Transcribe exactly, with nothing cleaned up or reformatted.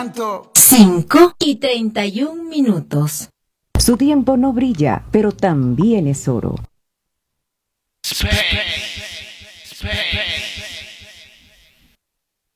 tanto. Cinco y treinta y un minutos. Su tiempo no brilla, pero también es oro. Spain.